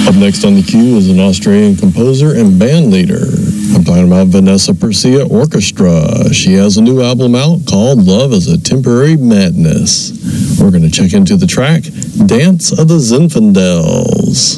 Up next on the queue is an Australian composer and band leader. I'm talking about Vanessa Persia Orchestra. She has a new album out called Love is a Temporary Madness. We're going to check into the track, Dance of the Zinfandels.